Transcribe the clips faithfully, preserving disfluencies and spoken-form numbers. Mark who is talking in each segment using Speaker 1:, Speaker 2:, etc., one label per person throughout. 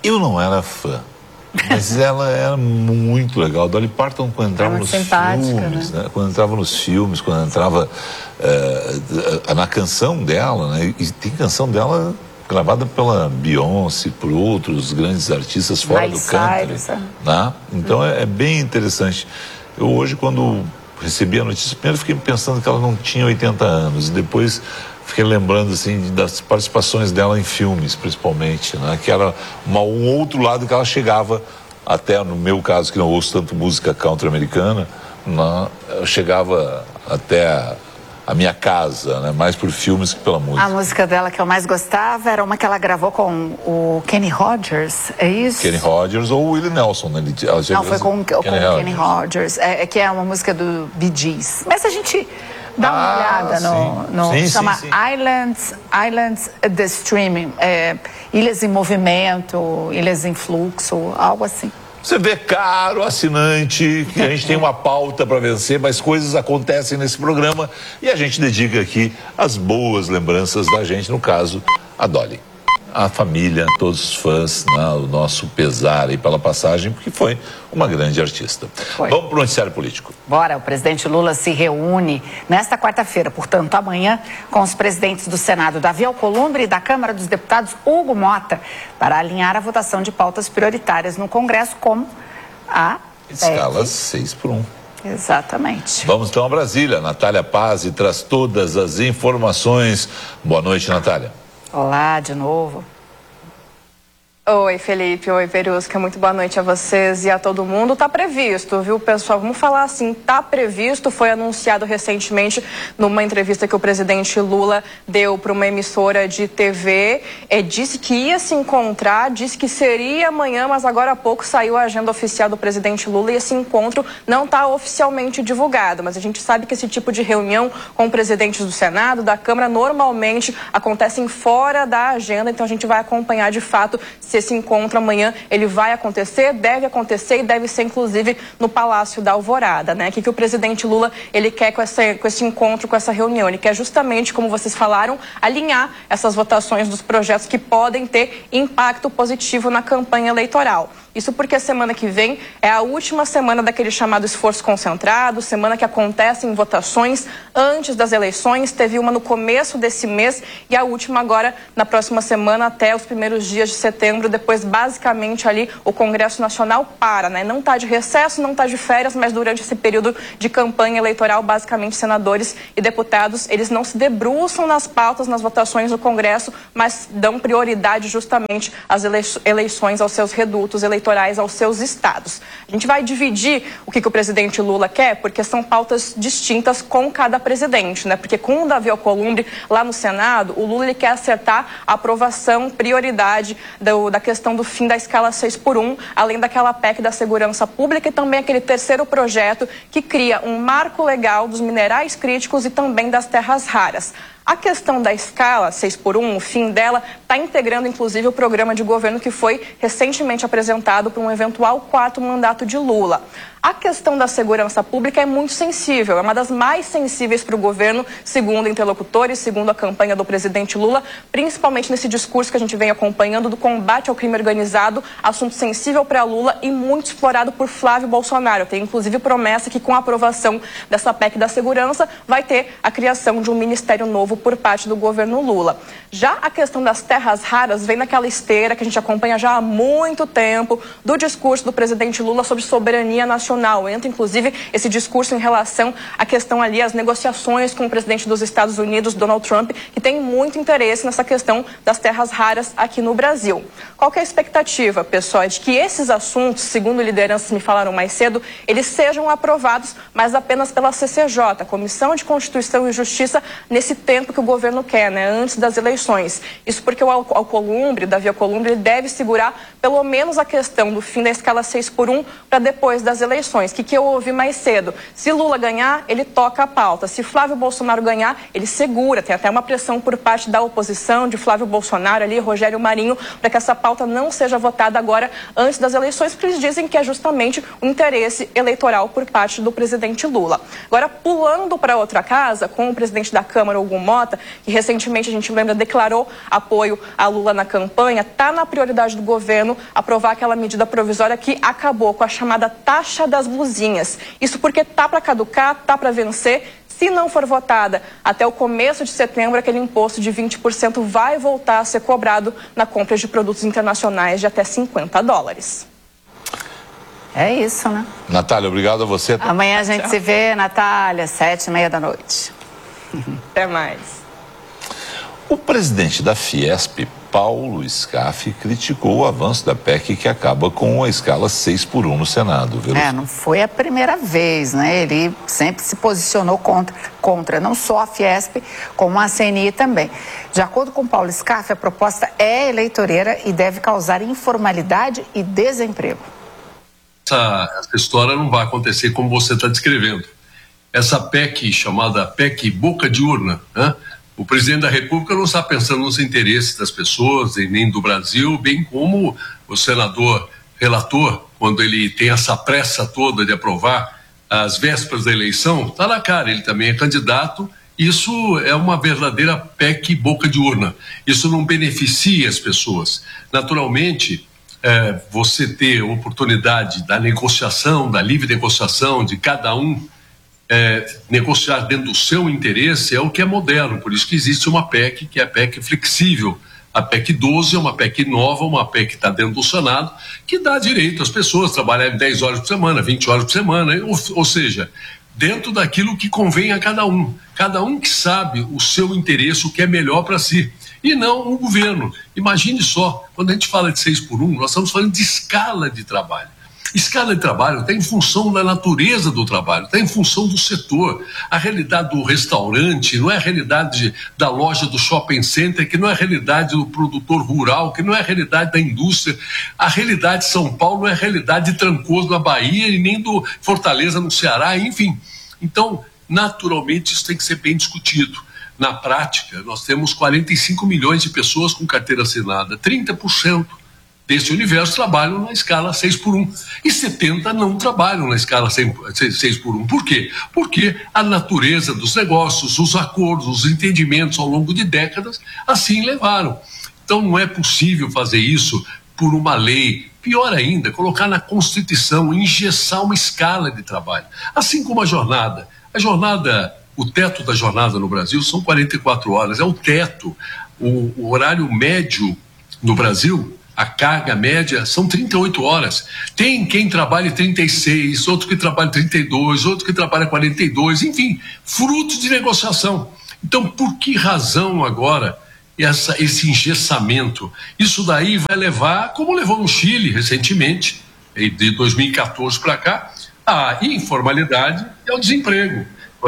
Speaker 1: Eu não era fã, mas ela era muito legal. Dolly Parton, quando entrava nos filmes, né? Né? Quando entrava nos filmes, quando entrava uh, na canção dela, né? E tem canção dela gravada pela Beyoncé, por outros grandes artistas fora do country, né? Então hum. é, é bem interessante. Eu hoje, quando recebi a notícia, primeiro fiquei pensando que ela não tinha oitenta anos, e depois fiquei lembrando assim das participações dela em filmes, principalmente, né? Que era uma, um outro lado que ela chegava, até no meu caso, que não ouço tanto música country americana, né? Eu chegava até a, a minha casa, né? Mais por filmes que pela música.
Speaker 2: A música dela que eu mais gostava era uma que ela gravou com o Kenny Rogers, é isso?
Speaker 1: Kenny Rogers ou o Willie Nelson, né? Ela
Speaker 2: não, foi com, com o Kenny Rogers, é, é, que é uma música do Bee Gees. Mas a gente dá uma ah, olhada no... no
Speaker 1: sim,
Speaker 2: chama
Speaker 1: sim, sim.
Speaker 2: Islands, Islands the Streaming, é, Ilhas em Movimento, Ilhas em Fluxo, algo assim.
Speaker 1: Você vê, caro assinante, que a gente tem uma pauta para vencer, mas coisas acontecem nesse programa e a gente dedica aqui as boas lembranças da gente, no caso, a Dolly. A família, todos os fãs, né, o nosso pesar aí pela passagem, porque foi uma grande artista. Foi. Vamos para o noticiário político.
Speaker 2: Bora, o presidente Lula se reúne nesta quarta-feira, portanto, amanhã, com os presidentes do Senado, Davi Alcolumbre, e da Câmara dos Deputados, Hugo Mota, para alinhar a votação de pautas prioritárias no Congresso, como a...
Speaker 1: Escala seis por um.
Speaker 2: Exatamente.
Speaker 1: Vamos então a Brasília. Natália Paz traz todas as informações. Boa noite, Natália.
Speaker 2: Olá, de novo.
Speaker 3: Oi, Felipe. Oi, Verusca. Muito boa noite a vocês e a todo mundo. Tá previsto, viu, pessoal? Vamos falar assim, tá previsto. Foi anunciado recentemente numa entrevista que o presidente Lula deu para uma emissora de T V. É, disse que ia se encontrar, disse que seria amanhã, mas agora há pouco saiu a agenda oficial do presidente Lula e esse encontro não está oficialmente divulgado. Mas a gente sabe que esse tipo de reunião com presidentes do Senado, da Câmara, normalmente acontecem fora da agenda. Então a gente vai acompanhar de fato se esse encontro amanhã ele vai acontecer, deve acontecer e deve ser inclusive no Palácio da Alvorada, né? O que, que o presidente Lula ele quer com, essa, com esse encontro, com essa reunião? Ele quer justamente, como vocês falaram, alinhar essas votações dos projetos que podem ter impacto positivo na campanha eleitoral. Isso porque a semana que vem é a última semana daquele chamado esforço concentrado, semana que acontecem votações antes das eleições. Teve uma no começo desse mês e a última agora na próxima semana até os primeiros dias de setembro. Depois, basicamente, ali o Congresso Nacional para, né? Não está de recesso, não está de férias, mas durante esse período de campanha eleitoral, basicamente, senadores e deputados, eles não se debruçam nas pautas, nas votações do Congresso, mas dão prioridade justamente às eleições, aos seus redutos eleitorais. eleitorais aos seus estados. A gente vai dividir o que, que o presidente Lula quer, porque são pautas distintas com cada presidente, né? Porque com o Davi Alcolumbre lá no Senado, o Lula ele quer acertar a aprovação, prioridade do, da questão do fim da escala seis por um, além daquela P E C da segurança pública e também aquele terceiro projeto que cria um marco legal dos minerais críticos e também das terras raras. A questão da escala seis por um, o fim dela, está integrando inclusive o programa de governo que foi recentemente apresentado para um eventual quarto mandato de Lula. A questão da segurança pública é muito sensível, é uma das mais sensíveis para o governo, segundo interlocutores, segundo a campanha do presidente Lula, principalmente nesse discurso que a gente vem acompanhando do combate ao crime organizado, assunto sensível para Lula e muito explorado por Flávio Bolsonaro. Tem inclusive promessa que com a aprovação dessa P E C da segurança vai ter a criação de um ministério novo por parte do governo Lula. Já a questão das terras raras vem naquela esteira que a gente acompanha já há muito tempo do discurso do presidente Lula sobre soberania nacional. Entra, inclusive, esse discurso em relação à questão ali, as negociações com o presidente dos Estados Unidos, Donald Trump, que tem muito interesse nessa questão das terras raras aqui no Brasil. Qual que é a expectativa, pessoal? É de que esses assuntos, segundo lideranças me falaram mais cedo, eles sejam aprovados, mas apenas pela C C J, Comissão de Constituição e Justiça, nesse tempo que o governo quer, né, antes das eleições. Isso porque o Alcolumbre, Davi Alcolumbre, ele deve segurar pelo menos a questão do fim da escala seis por um para depois das eleições. eleições. O que, que eu ouvi mais cedo? Se Lula ganhar, ele toca a pauta. Se Flávio Bolsonaro ganhar, ele segura. Tem até uma pressão por parte da oposição, de Flávio Bolsonaro ali, Rogério Marinho, para que essa pauta não seja votada agora antes das eleições, porque eles dizem que é justamente um interesse eleitoral por parte do presidente Lula. Agora, pulando para outra casa, com o presidente da Câmara, Hugo Mota, que recentemente, a gente lembra, declarou apoio a Lula na campanha, está na prioridade do governo aprovar aquela medida provisória que acabou com a chamada taxa das blusinhas. Isso porque está para caducar, está para vencer. Se não for votada até o começo de setembro, aquele imposto de vinte por cento vai voltar a ser cobrado na compra de produtos internacionais de até cinquenta dólares.
Speaker 2: É isso, né?
Speaker 1: Natália, obrigado a você.
Speaker 2: Amanhã a gente Tchau. se vê, Natália, sete e meia da noite.
Speaker 3: Até mais.
Speaker 1: O presidente da Fiesp, Paulo Scaff, criticou o avanço da P E C que acaba com a escala seis por um no Senado. Viu?
Speaker 2: É, não foi a primeira vez, né? Ele sempre se posicionou contra, contra não só a Fiesp, como a C N I também. De acordo com Paulo Scaff, a proposta é eleitoreira e deve causar informalidade e desemprego.
Speaker 4: Essa, essa história não vai acontecer como você está descrevendo. Essa P E C, chamada P E C boca de urna, né? O presidente da República não está pensando nos interesses das pessoas e nem do Brasil, bem como o senador relator, quando ele tem essa pressa toda de aprovar as vésperas da eleição, está na cara, ele também é candidato. Isso é uma verdadeira P E C boca de urna. Isso não beneficia as pessoas. Naturalmente, é, você ter oportunidade da negociação, da livre negociação, de cada um É, negociar dentro do seu interesse é o que é moderno, por isso que existe uma P E C que é a P E C flexível. A P E C doze é uma P E C nova, uma P E C que está dentro do Senado, que dá direito às pessoas trabalharem dez horas por semana, vinte horas por semana, ou, ou seja, dentro daquilo que convém a cada um. Cada um que sabe o seu interesse, o que é melhor para si, e não o governo. Imagine só, quando a gente fala de seis por um, nós estamos falando de escala de trabalho. Escala de trabalho está em função da natureza do trabalho, está em função do setor. A realidade do restaurante não é a realidade da loja do shopping center, que não é a realidade do produtor rural, que não é a realidade da indústria. A realidade de São Paulo não é a realidade de Trancoso na Bahia e nem do Fortaleza no Ceará, enfim. Então, naturalmente, isso tem que ser bem discutido. Na prática, nós temos quarenta e cinco milhões de pessoas com carteira assinada, trinta por cento. Desse universo trabalham na escala seis por um e setenta não trabalham na escala seis por um. Por quê? Porque a natureza dos negócios, os acordos, os entendimentos ao longo de décadas assim levaram. Então não é possível fazer isso por uma lei. Pior ainda, colocar na Constituição, engessar uma escala de trabalho. Assim como a jornada. A jornada, o teto da jornada no Brasil são quarenta e quatro horas, é o teto. O, o horário médio no Brasil, a carga média são trinta e oito horas. Tem quem trabalhe trinta e seis, outro que trabalhe trinta e dois, outro que trabalha quarenta e dois, enfim, fruto de negociação. Então, por que razão agora essa, esse engessamento? Isso daí vai levar, como levou no Chile recentemente, de dois mil e quatorze para cá, à informalidade e ao desemprego.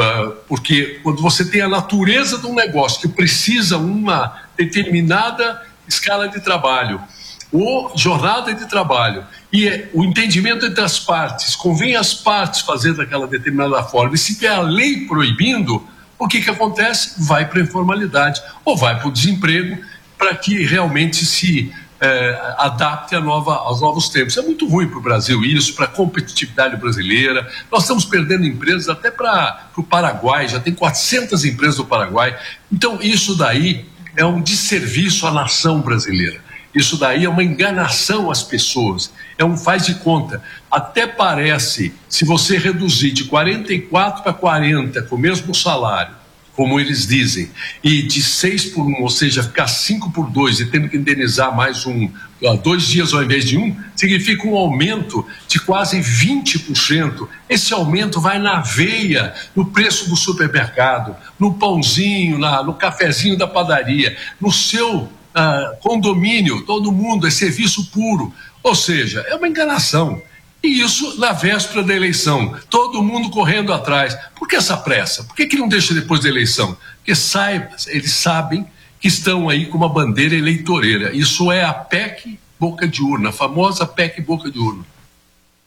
Speaker 4: Porque quando você tem a natureza de um negócio que precisa uma determinada escala de trabalho, ou jornada de trabalho, e é, o entendimento entre as partes, convém as partes fazer daquela determinada forma, e se tem a lei proibindo, o que que acontece? Vai para a informalidade, ou vai para o desemprego, para que realmente se é, adapte a nova, aos novos tempos. É muito ruim para o Brasil isso, para a competitividade brasileira. Nós estamos perdendo empresas até para o Paraguai, já tem quatrocentas empresas do Paraguai. Então isso daí é um desserviço à nação brasileira. Isso daí é uma enganação às pessoas, é um faz de conta. Até parece, se você reduzir de quarenta e quatro para quarenta com o mesmo salário, como eles dizem, e de seis por um, ou seja, ficar cinco por dois e tendo que indenizar mais um, dois dias ao invés de um, significa um aumento de quase vinte por cento. Esse aumento vai na veia, no preço do supermercado, no pãozinho, na, no cafezinho da padaria, no seu Uh, condomínio, todo mundo, é serviço puro. Ou seja, é uma enganação. E isso na véspera da eleição, todo mundo correndo atrás. Por que essa pressa? Por que que não deixa depois da eleição? Porque saiba, eles sabem que estão aí com uma bandeira eleitoreira. Isso é a P E C boca de urna, a famosa P E C boca de urna.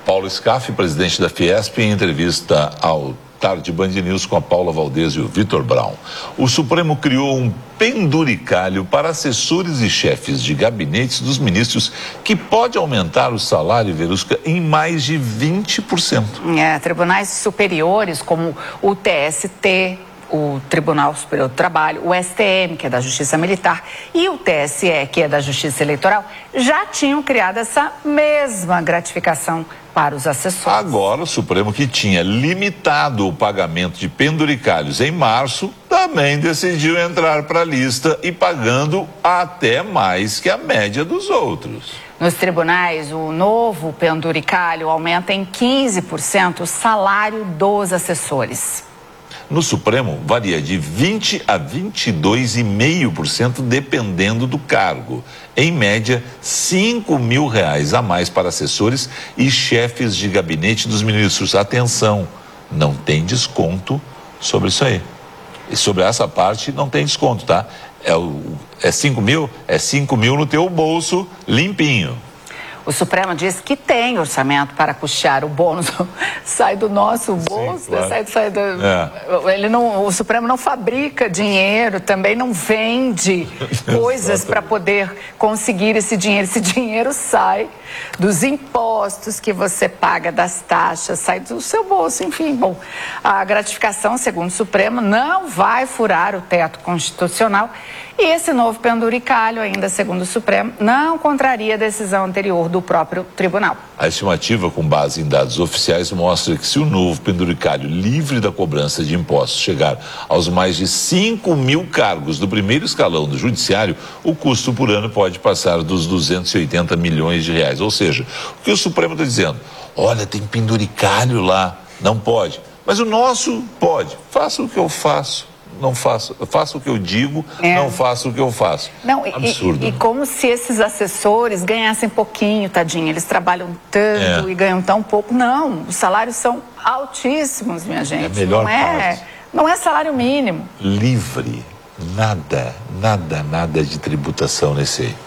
Speaker 1: Paulo Scaff, presidente da Fiesp, em entrevista ao Tarde Band News com a Paula Valdez e o Vitor Brown. O Supremo criou um penduricalho para assessores e chefes de gabinetes dos ministros que pode aumentar o salário, Verusca, em mais de vinte por cento.
Speaker 2: É, tribunais superiores como o T S T, o Tribunal Superior do Trabalho, o S T M, que é da Justiça Militar, e o T S E, que é da Justiça Eleitoral, já tinham criado essa mesma gratificação para os assessores.
Speaker 1: Agora, o Supremo, que tinha limitado o pagamento de penduricalhos em março, também decidiu entrar para a lista e pagando até mais que a média dos outros.
Speaker 2: Nos tribunais, o novo penduricalho aumenta em quinze por cento o salário dos assessores.
Speaker 1: No Supremo, varia de vinte a vinte e dois vírgula cinco por cento dependendo do cargo. Em média, cinco mil reais a mais para assessores e chefes de gabinete dos ministros. Atenção, não tem desconto sobre isso aí. E sobre essa parte não tem desconto, tá? É, o, é cinco mil? É cinco mil no teu bolso, limpinho.
Speaker 2: O Supremo diz que tem orçamento para custear o bônus. Sai do nosso bolso, Sim, claro. sai, sai do... é. Ele não, o Supremo não fabrica dinheiro, também não vende coisas para poder conseguir esse dinheiro. Esse dinheiro sai dos impostos que você paga, das taxas, sai do seu bolso, enfim. Bom, a gratificação, segundo o Supremo, não vai furar o teto constitucional. E esse novo penduricalho, ainda segundo o Supremo, não contraria a decisão anterior do próprio tribunal.
Speaker 1: A estimativa, com base em dados oficiais, mostra que se o novo penduricalho livre da cobrança de impostos chegar aos mais de cinco mil cargos do primeiro escalão do judiciário, o custo por ano pode passar dos duzentos e oitenta milhões de reais. Ou seja, o que o Supremo está dizendo? Olha, tem penduricalho lá, não pode. Mas o nosso pode. Faça o que eu faço. Não faço, faço o que eu digo, é. não faço o que eu faço.
Speaker 2: Não,
Speaker 1: Absurdo.
Speaker 2: E, e como se esses assessores ganhassem pouquinho, tadinho. Eles trabalham tanto é. e ganham tão pouco. Não, os salários são altíssimos, minha gente. É a melhor não é, parte. Não é salário mínimo.
Speaker 1: Livre. Nada, nada, nada de tributação nesse aí.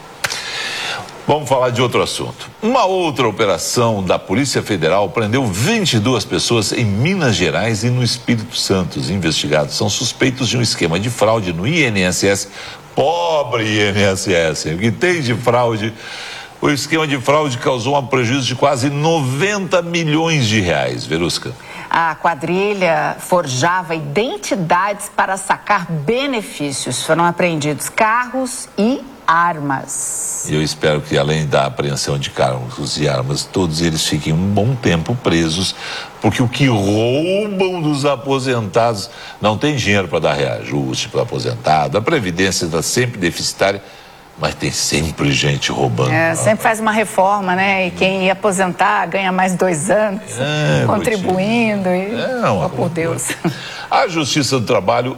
Speaker 1: Vamos falar de outro assunto. Uma outra operação da Polícia Federal prendeu vinte e duas pessoas em Minas Gerais e no Espírito Santo. Os investigados são suspeitos de um esquema de fraude no I N S S. Pobre I N S S, o que tem de fraude? O esquema de fraude causou um prejuízo de quase noventa milhões de reais. Verusca.
Speaker 2: A quadrilha forjava identidades para sacar benefícios. Foram apreendidos carros e armas.
Speaker 1: E eu espero que, além da apreensão de carros e armas, todos eles fiquem um bom tempo presos, porque o que roubam dos aposentados não tem dinheiro para dar reajuste para o aposentado. A Previdência está sempre deficitária, mas tem sempre gente roubando.
Speaker 2: É, sempre faz uma reforma, né? E quem ia aposentar ganha mais dois anos, é, contribuindo. E... É, oh, por Deus.
Speaker 1: A Justiça do Trabalho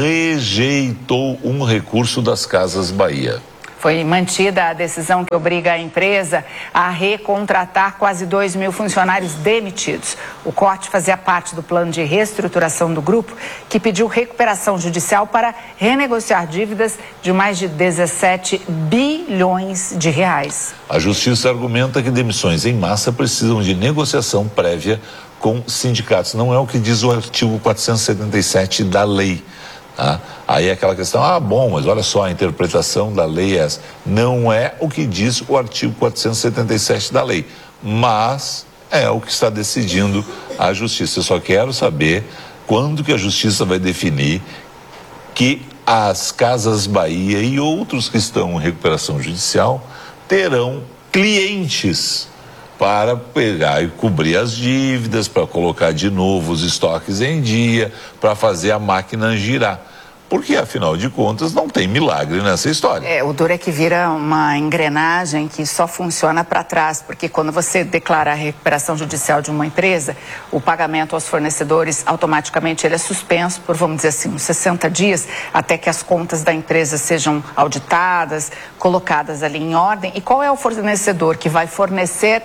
Speaker 1: rejeitou um recurso das Casas Bahia.
Speaker 2: Foi mantida a decisão que obriga a empresa a recontratar quase dois mil funcionários demitidos. O corte fazia parte do plano de reestruturação do grupo, que pediu recuperação judicial para renegociar dívidas de mais de dezessete bilhões de reais.
Speaker 1: A Justiça argumenta que demissões em massa precisam de negociação prévia com sindicatos. Não é o que diz o artigo quatrocentos e setenta e sete da lei. Ah, aí é aquela questão, ah, bom, mas olha só, a interpretação da lei é essa. Não é o que diz o artigo quatrocentos e setenta e sete da lei, mas é o que está decidindo a Justiça. Eu só quero saber quando que a Justiça vai definir que as Casas Bahia e outros que estão em recuperação judicial terão clientes para pegar e cobrir as dívidas, para colocar de novo os estoques em dia, para fazer a máquina girar. Porque, afinal de contas, não tem milagre nessa história.
Speaker 2: É, o duro é que vira uma engrenagem que só funciona para trás, porque quando você declara a recuperação judicial de uma empresa, o pagamento aos fornecedores, automaticamente ele é suspenso por, vamos dizer assim, uns sessenta dias, até que as contas da empresa sejam auditadas, colocadas ali em ordem. E qual é o fornecedor que vai fornecer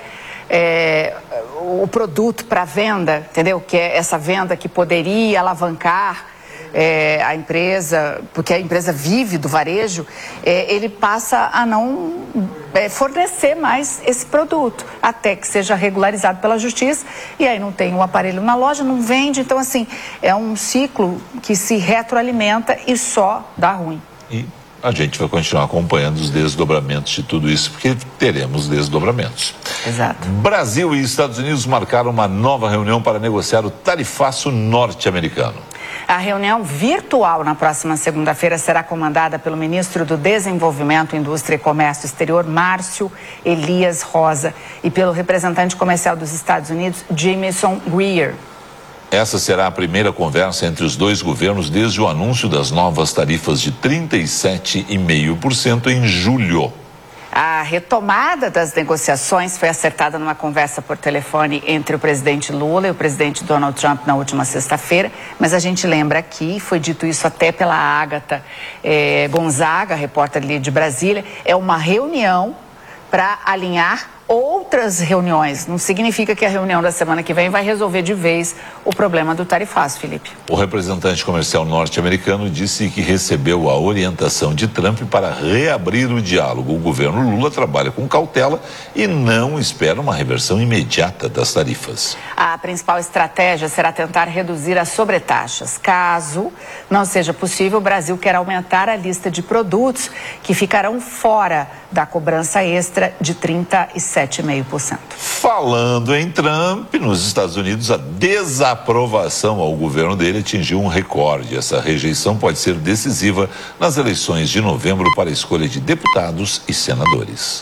Speaker 2: É, o produto para venda, entendeu? Que é essa venda que poderia alavancar é, a empresa, porque a empresa vive do varejo, é, ele passa a não é, fornecer mais esse produto, até que seja regularizado pela justiça, e aí não tem o aparelho na loja, não vende, então assim, é um ciclo que se retroalimenta e só dá ruim.
Speaker 1: E a gente vai continuar acompanhando os desdobramentos de tudo isso, porque teremos desdobramentos.
Speaker 2: Exato.
Speaker 1: Brasil e Estados Unidos marcaram uma nova reunião para negociar o tarifaço norte-americano.
Speaker 2: A reunião virtual na próxima segunda-feira será comandada pelo ministro do Desenvolvimento, Indústria e Comércio Exterior, Márcio Elias Rosa, e pelo representante comercial dos Estados Unidos, Jamieson Greer.
Speaker 1: Essa será a primeira conversa entre os dois governos desde o anúncio das novas tarifas de trinta e sete vírgula cinco por cento em julho.
Speaker 2: A retomada das negociações foi acertada numa conversa por telefone entre o presidente Lula e o presidente Donald Trump na última sexta-feira, mas a gente lembra aqui, foi dito isso até pela Ágata eh, Gonzaga, repórter ali de Brasília, é uma reunião para alinhar outras reuniões. Não significa que a reunião da semana que vem vai resolver de vez o problema do tarifaço, Felipe.
Speaker 1: O representante comercial norte-americano disse que recebeu a orientação de Trump para reabrir o diálogo. O governo Lula trabalha com cautela e não espera uma reversão imediata das tarifas.
Speaker 2: A principal estratégia será tentar reduzir as sobretaxas. Caso não seja possível, o Brasil quer aumentar a lista de produtos que ficarão fora da cobrança extra de trinta e sete vírgula cinco por cento.
Speaker 1: Falando em Trump, nos Estados Unidos, a desaprovação ao governo dele atingiu um recorde. Essa rejeição pode ser decisiva nas eleições de novembro para a escolha de deputados e senadores.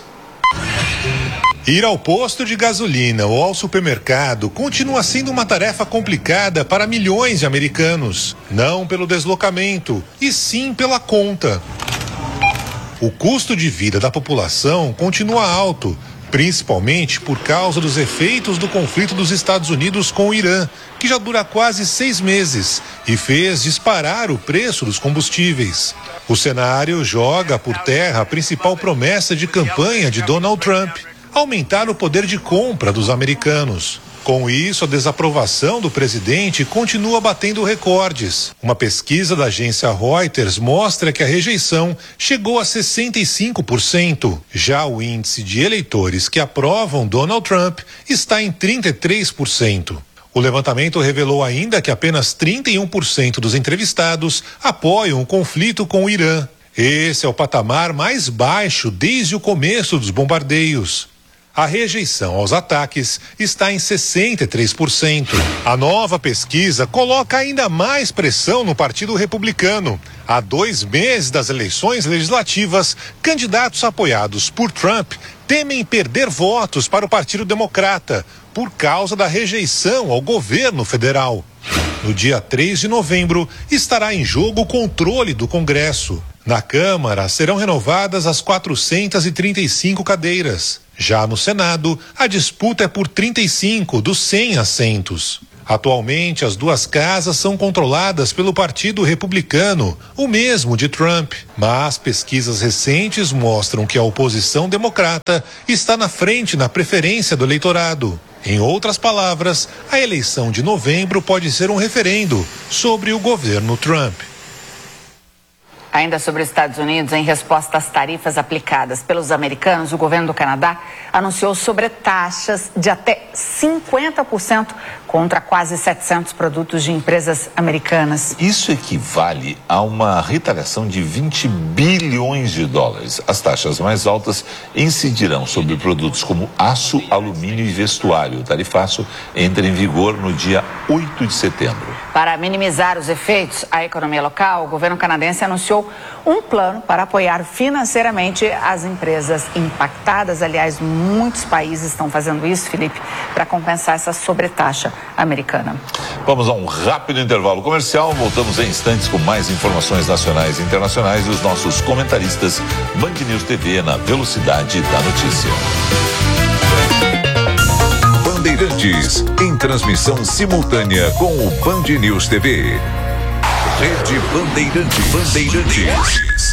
Speaker 5: Ir ao posto de gasolina ou ao supermercado continua sendo uma tarefa complicada para milhões de americanos. Não pelo deslocamento, e sim pela conta. O custo de vida da população continua alto, principalmente por causa dos efeitos do conflito dos Estados Unidos com o Irã, que já dura quase seis meses e fez disparar o preço dos combustíveis. O cenário joga por terra a principal promessa de campanha de Donald Trump: aumentar o poder de compra dos americanos. Com isso, a desaprovação do presidente continua batendo recordes. Uma pesquisa da agência Reuters mostra que a rejeição chegou a sessenta e cinco por cento. Já o índice de eleitores que aprovam Donald Trump está em trinta e três por cento. O levantamento revelou ainda que apenas trinta e um por cento dos entrevistados apoiam o conflito com o Irã. Esse é o patamar mais baixo desde o começo dos bombardeios. A rejeição aos ataques está em sessenta e três por cento. A nova pesquisa coloca ainda mais pressão no Partido Republicano. Há dois meses das eleições legislativas, candidatos apoiados por Trump temem perder votos para o Partido Democrata por causa da rejeição ao governo federal. No dia três de novembro, estará em jogo o controle do Congresso. Na Câmara, serão renovadas as quatrocentas e trinta e cinco cadeiras. Já no Senado, a disputa é por trinta e cinco dos cem assentos. Atualmente, as duas casas são controladas pelo Partido Republicano, o mesmo de Trump. Mas pesquisas recentes mostram que a oposição democrata está na frente na preferência do eleitorado. Em outras palavras, a eleição de novembro pode ser um referendo sobre o governo Trump.
Speaker 2: Ainda sobre os Estados Unidos, em resposta às tarifas aplicadas pelos americanos, o governo do Canadá anunciou sobretaxas de até cinquenta por cento contra quase setecentos produtos de empresas americanas.
Speaker 1: Isso equivale a uma retaliação de vinte bilhões de dólares. As taxas mais altas incidirão sobre produtos como aço, alumínio e vestuário. O tarifaço entra em vigor no dia oito de setembro.
Speaker 2: Para minimizar os efeitos à economia local, o governo canadense anunciou um plano para apoiar financeiramente as empresas impactadas. Aliás, muitos países estão fazendo isso, Felipe, para compensar essa sobretaxa americana.
Speaker 1: Vamos a um rápido intervalo comercial. Voltamos em instantes com mais informações nacionais e internacionais e os nossos comentaristas Band News T V na velocidade da notícia.
Speaker 6: Bandeirantes, em transmissão simultânea com o Band News T V. Rede Bandeirantes. Bandeirantes.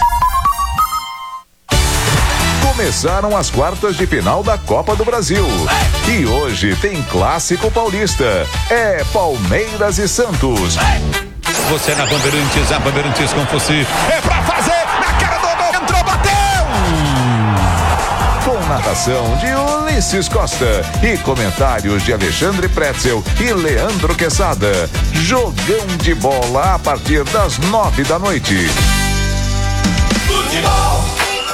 Speaker 6: Começaram as quartas de final da Copa do Brasil. E hoje tem Clássico Paulista. É Palmeiras e Santos.
Speaker 7: Você na Bandeirantes, a Bandeirantes com você. É pra fazer, na cara do gol, entrou, bateu!
Speaker 6: Com narração de Ulisses Costa e comentários de Alexandre Pretzel e Leandro Quesada. Jogão de bola a partir das nove da noite.
Speaker 8: Futebol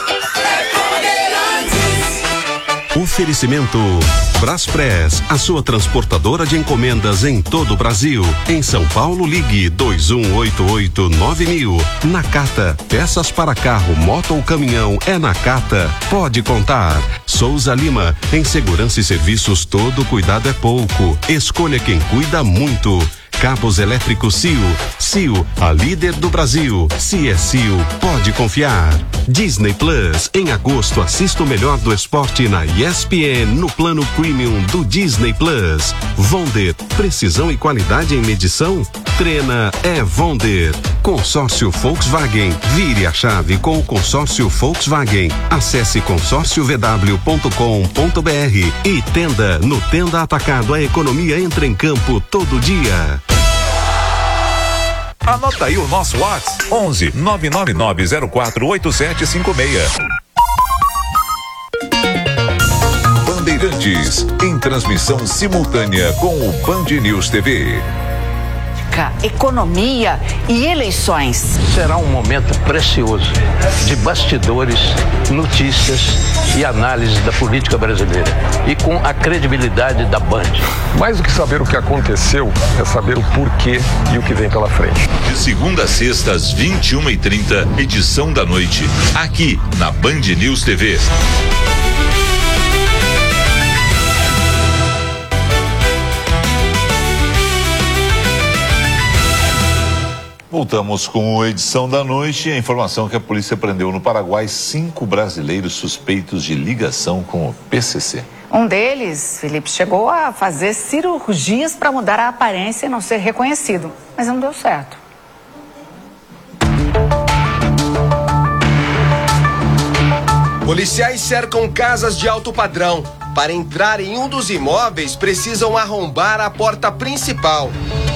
Speaker 8: é Bandeirantes.
Speaker 9: Oferecimento Braspress, a sua transportadora de encomendas em todo o Brasil. Em São Paulo, ligue dois um oito oito nove mil. Nakata, peças para carro, moto ou caminhão, é Nakata. Pode contar. Souza Lima, em segurança e serviços, todo cuidado é pouco. Escolha quem cuida muito. Cabos elétricos C I O. C I O, a líder do Brasil. Se é C I O, pode confiar. Disney Plus, em agosto assista o melhor do esporte na E S P N no plano premium do Disney Plus. Vonder, precisão e qualidade em medição? Trena é Vonder. Consórcio Volkswagen, vire a chave com o consórcio Volkswagen. Acesse consórcio v w ponto com ponto b r e Tenda, no Tenda Atacado, a economia entra em campo todo dia.
Speaker 6: Anota aí o nosso WhatsApp, onze nove nove nove zero quatro oito sete cinco seis. Bandeirantes, em transmissão simultânea com o Band News T V.
Speaker 2: Economia e eleições.
Speaker 10: Será um momento precioso de bastidores, notícias e análise da política brasileira e com a credibilidade da Band.
Speaker 11: Mais do que saber o que aconteceu, é saber o porquê e o que vem pela frente.
Speaker 1: De segunda a sexta, às vinte e uma e trinta, edição da noite, aqui na Band News T V. Voltamos com a edição da noite. A informação que a polícia prendeu no Paraguai cinco brasileiros suspeitos de ligação com o P C C.
Speaker 2: Um deles, Felipe, chegou a fazer cirurgias para mudar a aparência e não ser reconhecido, mas não deu certo.
Speaker 12: Policiais cercam casas de alto padrão. Para entrar em um dos imóveis, precisam arrombar a porta principal.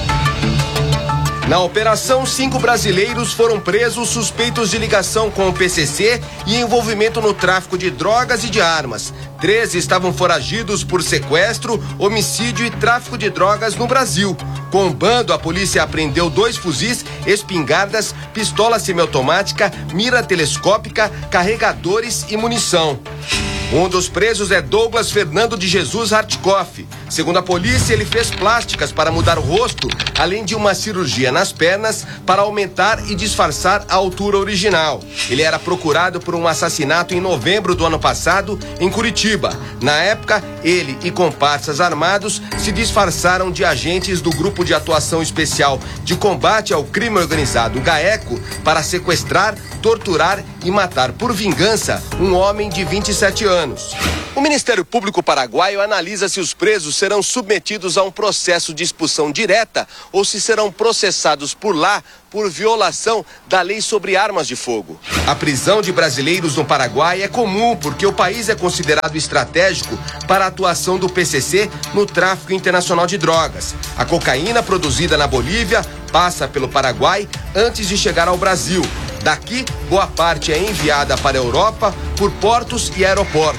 Speaker 12: Na operação, cinco brasileiros foram presos suspeitos de ligação com o P C C e envolvimento no tráfico de drogas e de armas. Três estavam foragidos por sequestro, homicídio e tráfico de drogas no Brasil. Com o bando, a polícia apreendeu dois fuzis, espingardas, pistola semiautomática, mira telescópica, carregadores e munição. Um dos presos é Douglas Fernando de Jesus Hartkoff. Segundo a polícia, ele fez plásticas para mudar o rosto, além de uma cirurgia nas pernas para aumentar e disfarçar a altura original. Ele era procurado por um assassinato em novembro do ano passado, em Curitiba. Na época, ele e comparsas armados se disfarçaram de agentes do Grupo de Atuação Especial de Combate ao Crime Organizado, GAECO, para sequestrar, torturar e matar por vingança um homem de vinte e sete anos. O Ministério Público Paraguaio analisa se os presos serão submetidos a um processo de expulsão direta ou se serão processados por lá por violação da lei sobre armas de fogo. A prisão de brasileiros no Paraguai é comum porque o país é considerado estratégico para a atuação do P C C no tráfico internacional de drogas. A cocaína produzida na Bolívia passa pelo Paraguai antes de chegar ao Brasil. Daqui, boa parte é enviada para a Europa por portos e aeroportos.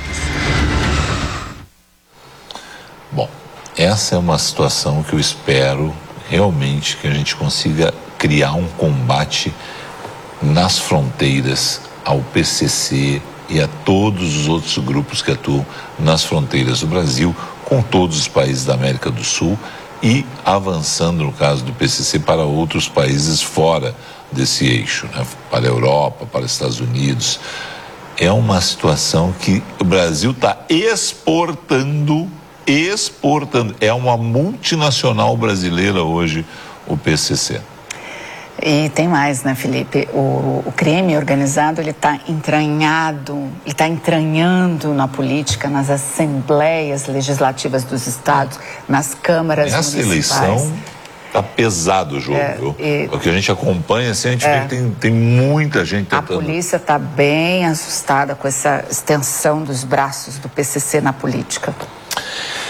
Speaker 1: Bom, essa é uma situação que eu espero realmente que a gente consiga criar um combate nas fronteiras ao P C C e a todos os outros grupos que atuam nas fronteiras do Brasil, com todos os países da América do Sul e avançando, no caso do P C C, para outros países fora desse eixo, né? Para a Europa, para os Estados Unidos. É uma situação que o Brasil está exportando, exportando. É uma multinacional brasileira hoje, o P C C.
Speaker 2: E tem mais, né, Felipe? O, o crime organizado, ele está entranhado, ele está entranhando na política, nas assembleias legislativas dos estados, nas câmaras
Speaker 1: Essa
Speaker 2: municipais.
Speaker 1: Eleição tá pesado o jogo,
Speaker 2: é,
Speaker 1: viu?
Speaker 2: E,
Speaker 1: o que a gente acompanha, assim, a gente
Speaker 2: é,
Speaker 1: vê que tem, tem muita gente tentando.
Speaker 2: A polícia está bem assustada com essa extensão dos braços do P C C na política.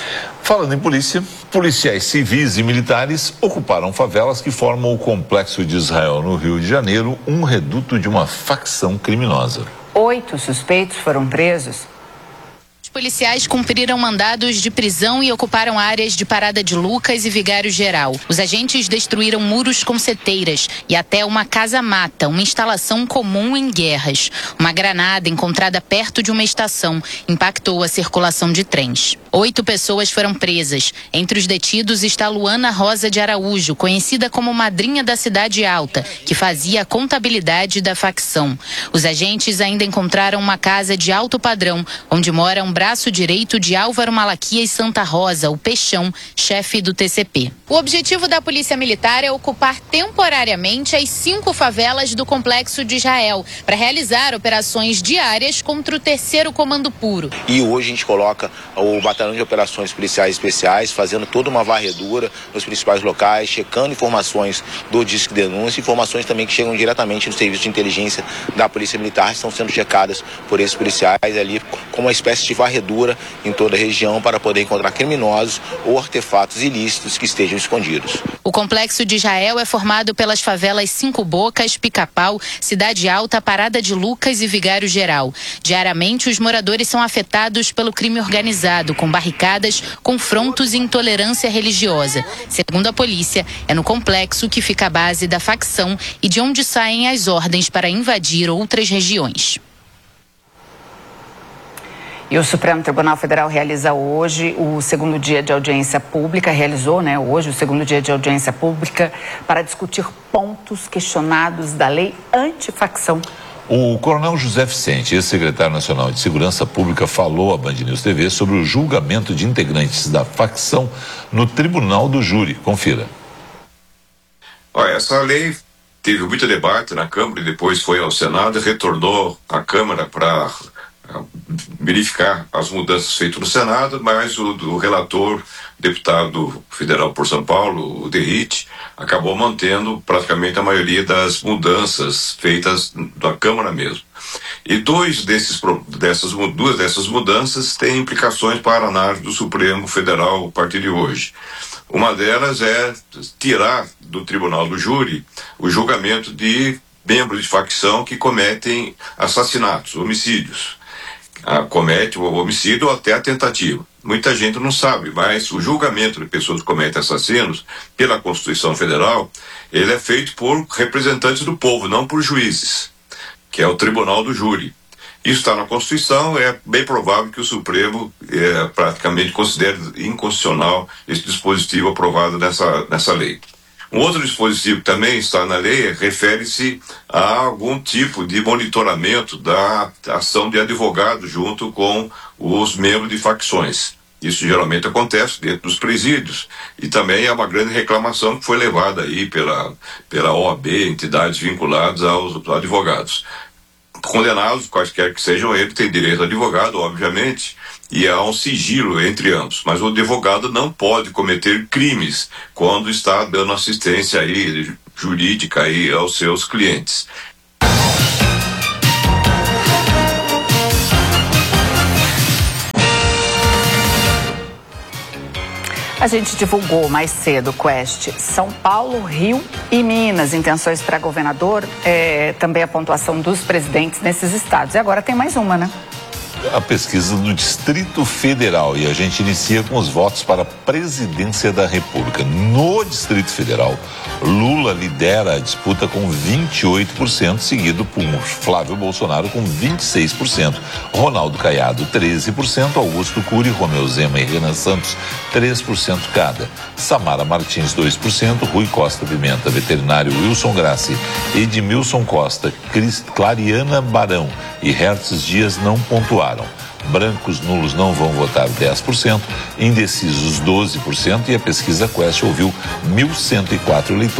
Speaker 1: Falando em polícia, policiais civis e militares ocuparam favelas que formam o Complexo de Israel no Rio de Janeiro, um reduto de uma facção criminosa.
Speaker 2: Oito suspeitos foram presos.
Speaker 8: Policiais cumpriram mandados de prisão e ocuparam áreas de Parada de Lucas e Vigário Geral. Os agentes destruíram muros com seteiras e até uma casa-mata, uma instalação comum em guerras. Uma granada encontrada perto de uma estação impactou a circulação de trens. Oito pessoas foram presas. Entre os detidos está Luana Rosa de Araújo, conhecida como madrinha da Cidade Alta, que fazia a contabilidade da facção. Os agentes ainda encontraram uma casa de alto padrão, onde mora um braço direito de Álvaro Malaquias Santa Rosa, o Peixão, chefe do T C P. O objetivo da Polícia Militar é ocupar temporariamente as cinco favelas do Complexo de Israel, para realizar operações diárias contra o terceiro Comando Puro.
Speaker 13: E hoje a gente coloca o Batalhão de Operações Policiais Especiais fazendo toda uma varredura nos principais locais, checando informações do Disque Denúncia, informações também que chegam diretamente no serviço de inteligência da Polícia Militar, estão sendo checadas por esses policiais ali como uma espécie de varredura em toda a região para poder encontrar criminosos ou artefatos ilícitos que estejam escondidos.
Speaker 8: O Complexo de Israel é formado pelas favelas Cinco Bocas, Pica-Pau, Cidade Alta, Parada de Lucas e Vigário Geral. Diariamente, os moradores são afetados pelo crime organizado, com barricadas, confrontos e intolerância religiosa. Segundo a polícia, é no complexo que fica a base da facção e de onde saem as ordens para invadir outras regiões.
Speaker 2: E o Supremo Tribunal Federal realiza hoje o segundo dia de audiência pública, realizou, né, hoje o segundo dia de audiência pública para discutir pontos questionados da lei antifacção.
Speaker 1: O coronel José Vicente, ex-secretário nacional de Segurança Pública, falou à Band News T V sobre o julgamento de integrantes da facção no Tribunal do Júri. Confira.
Speaker 14: Olha, essa lei teve muito debate na Câmara e depois foi ao Senado e retornou à Câmara para verificar as mudanças feitas no Senado, mas o, o relator, deputado federal por São Paulo, o Derrite, acabou mantendo praticamente a maioria das mudanças feitas da Câmara mesmo. E dois desses, dessas, duas dessas mudanças têm implicações para a análise do Supremo Federal a partir de hoje. Uma delas é tirar do Tribunal do Júri o julgamento de membros de facção que cometem assassinatos, homicídios. Ah, comete o homicídio ou até a tentativa. Muita gente não sabe, mas o julgamento de pessoas que cometem assassinos, pela Constituição Federal, ele é feito por representantes do povo, não por juízes, que é o Tribunal do Júri. Isso está na Constituição, é bem provável que o Supremo é, praticamente considere inconstitucional esse dispositivo aprovado nessa, nessa lei. Um outro dispositivo que também está na lei refere-se a algum tipo de monitoramento da ação de advogado junto com os membros de facções. Isso geralmente acontece dentro dos presídios e também é uma grande reclamação que foi levada aí pela, pela O A B, entidades vinculadas aos advogados. Condenados, quaisquer que sejam eles, têm direito a advogado, obviamente, e há um sigilo entre ambos. Mas o advogado não pode cometer crimes quando está dando assistência aí, jurídica aí aos seus clientes.
Speaker 2: A gente divulgou mais cedo, Quest, São Paulo, Rio e Minas, intenções para governador, é, também a pontuação dos presidentes nesses estados. E agora tem mais uma, né?
Speaker 1: A pesquisa do Distrito Federal e a gente inicia com os votos para a presidência da República. No Distrito Federal, Lula lidera a disputa com vinte e oito por cento, seguido por Flávio Bolsonaro com vinte e seis por cento, Ronaldo Caiado treze por cento, Augusto Cury, Romeu Zema e Renan Santos três por cento cada, Samara Martins dois por cento, Rui Costa Pimenta, veterinário Wilson Grassi, Edmilson Costa, Cris, Clariana Barão e Hertz Dias não pontuaram. Brancos nulos não vão votar dez por cento, indecisos doze por cento e a pesquisa Quest ouviu mil cento e quatro eleitores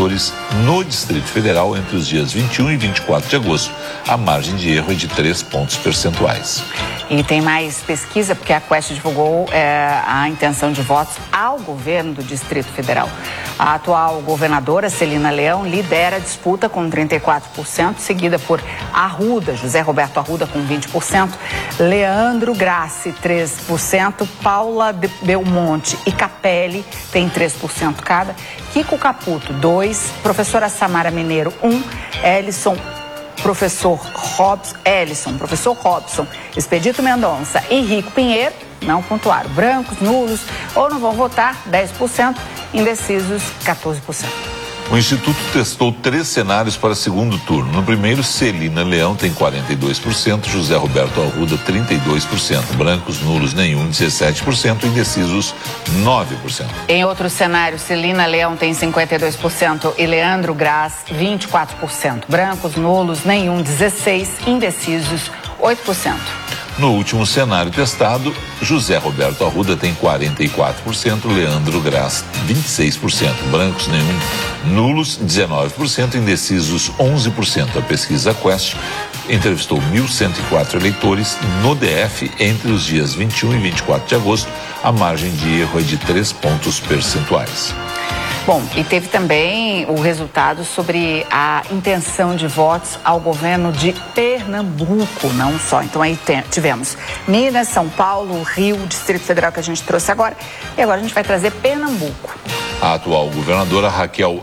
Speaker 1: no Distrito Federal entre os dias vinte e um e vinte e quatro de agosto. A margem de erro é de três pontos percentuais.
Speaker 2: E tem mais pesquisa, porque a Quest divulgou é, a intenção de votos ao governo do Distrito Federal. A atual governadora, Celina Leão, lidera a disputa com trinta e quatro por cento, seguida por Arruda, José Roberto Arruda com vinte por cento, Leandro Grassi, três por cento, Paula Belmonte e Capelli tem três por cento cada, Kiko Caputo, dois por cento, professora Samara Mineiro, um por cento, Ellison Professor Robson, Ellison, professor Robson, Expedito Mendonça e Rico Pinheiro não pontuaram. Brancos, nulos ou não vão votar, dez por cento, indecisos, quatorze por cento.
Speaker 1: O Instituto testou três cenários para segundo turno. No primeiro, Celina Leão tem quarenta e dois por cento, José Roberto Arruda trinta e dois por cento, brancos, nulos, nenhum, dezessete por cento, indecisos, nove por cento.
Speaker 2: Em outro cenário, Celina Leão tem cinquenta e dois por cento e Leandro Graz vinte e quatro por cento, brancos, nulos, nenhum, dezesseis por cento, indecisos, oito por cento.
Speaker 1: No último cenário testado, José Roberto Arruda tem quarenta e quatro por cento, Leandro Graz vinte e seis por cento, brancos nenhum, nulos dezenove por cento, indecisos onze por cento. A pesquisa Quest entrevistou mil cento e quatro eleitores no D F entre os dias vinte e um e vinte e quatro de agosto. A margem de erro é de três pontos percentuais.
Speaker 2: Bom, e teve também o resultado sobre a intenção de votos ao governo de Pernambuco, não só. Então aí tem, tivemos Minas, São Paulo, Rio, Distrito Federal que a gente trouxe agora, e agora a gente vai trazer Pernambuco.
Speaker 1: A atual governadora Raquel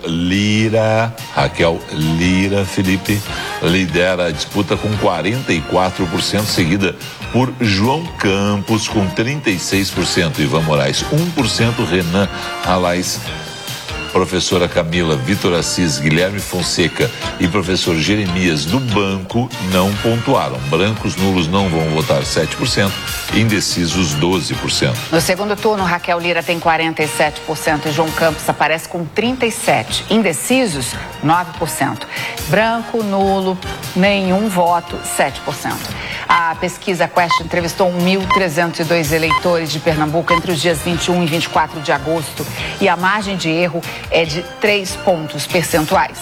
Speaker 1: Lira, Raquel Lira, Felipe, lidera a disputa com quarenta e quatro por cento, seguida por João Campos com trinta e seis por cento, Ivan Moraes um por cento, Renan Alais, professora Camila, Vitor Assis, Guilherme Fonseca e professor Jeremias do Banco não pontuaram. Brancos, nulos não vão votar sete por cento, indecisos doze por cento.
Speaker 2: No segundo turno, Raquel Lira tem quarenta e sete por cento e João Campos aparece com trinta e sete por cento. Indecisos, nove por cento. Branco, nulo, nenhum voto, sete por cento. A pesquisa Quest entrevistou mil trezentos e dois eleitores de Pernambuco entre os dias vinte e um e vinte e quatro de agosto e a margem de erro é de três pontos percentuais.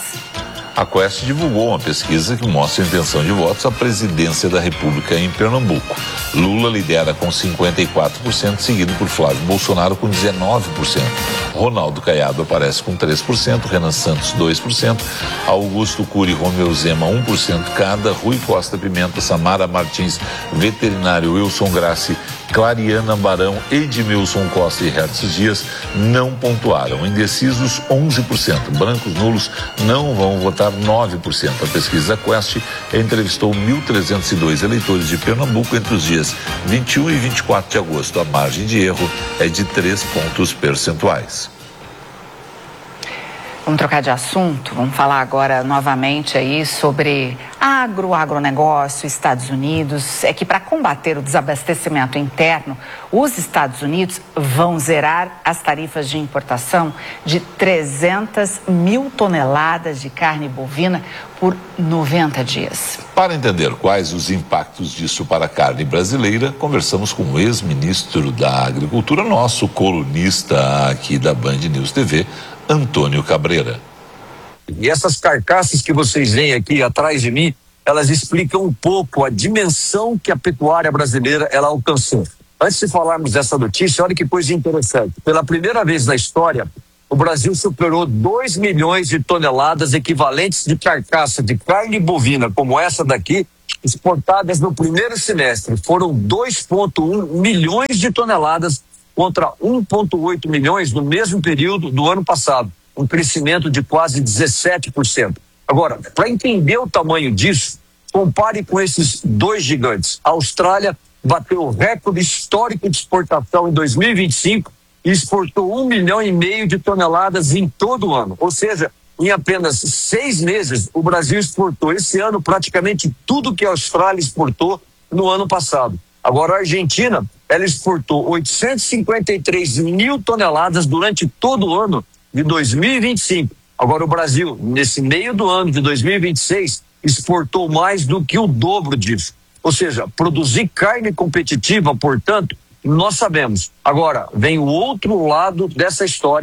Speaker 1: A Quest divulgou uma pesquisa que mostra a intenção de votos à presidência da República em Pernambuco. Lula lidera com cinquenta e quatro por cento, seguido por Flávio Bolsonaro com dezenove por cento. Ronaldo Caiado aparece com três por cento, Renan Santos dois por cento, Augusto Cury e Romeu Zema um por cento cada, Rui Costa Pimenta, Samara Martins, veterinário Wilson Grassi, Clariana Barão, Edmilson Costa e Hertz Dias não pontuaram. Indecisos onze por cento, brancos, nulos não vão votar nove por cento. A pesquisa Quest entrevistou mil trezentos e dois eleitores de Pernambuco entre os dias vinte e um e vinte e quatro de agosto. A margem de erro é de três pontos percentuais.
Speaker 2: Vamos trocar de assunto, vamos falar agora novamente aí sobre agro, agronegócio, Estados Unidos. É que para combater o desabastecimento interno, os Estados Unidos vão zerar as tarifas de importação de trezentas mil toneladas de carne bovina por noventa dias.
Speaker 1: Para entender quais os impactos disso para a carne brasileira, conversamos com o ex-ministro da Agricultura, nosso colunista aqui da Band News T V, Antônio Cabreira.
Speaker 15: E essas carcaças que vocês veem aqui atrás de mim, elas explicam um pouco a dimensão que a pecuária brasileira ela alcançou. Antes de falarmos dessa notícia, olha que coisa interessante. Pela primeira vez na história, o Brasil superou dois milhões de toneladas equivalentes de carcaça de carne bovina, como essa daqui, exportadas no primeiro semestre. Foram dois vírgula um milhões de toneladas contra um vírgula oito milhões no mesmo período do ano passado, um crescimento de quase dezessete por cento. Agora, para entender o tamanho disso, compare com esses dois gigantes. A Austrália bateu o recorde histórico de exportação em dois mil e vinte e cinco e exportou um milhão e meio de toneladas em todo o ano. Ou seja, em apenas seis meses, o Brasil exportou esse ano praticamente tudo que a Austrália exportou no ano passado. Agora, a Argentina, ela exportou oitocentos e cinquenta e três mil toneladas durante todo o ano de dois mil e vinte e cinco. Agora, o Brasil, nesse meio do ano de dois mil e vinte e seis, exportou mais do que o dobro disso. Ou seja, produzir carne competitiva, portanto, nós sabemos. Agora, vem o outro lado dessa história,